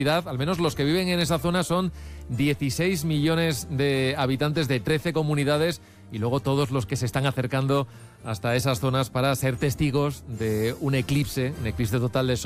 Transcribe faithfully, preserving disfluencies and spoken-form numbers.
Al menos los que viven en esa zona son dieciséis millones de habitantes de trece comunidades y luego todos los que se están acercando hasta esas zonas para ser testigos de un eclipse, un eclipse total de sol.